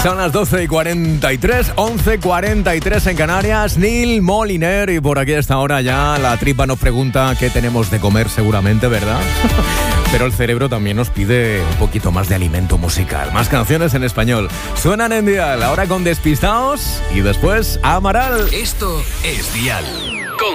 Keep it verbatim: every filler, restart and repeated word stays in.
Son las doce y cuarenta y tres, once y cuarenta y tres en Canarias. Neil Moliner, y por aquí a esta hora ya la tripa nos pregunta qué tenemos de comer seguramente, ¿verdad? Pero el cerebro también nos pide un poquito más de alimento musical. Más canciones en español. Suenan en Dial, ahora con Despistaos y después Amaral. Esto es Dial.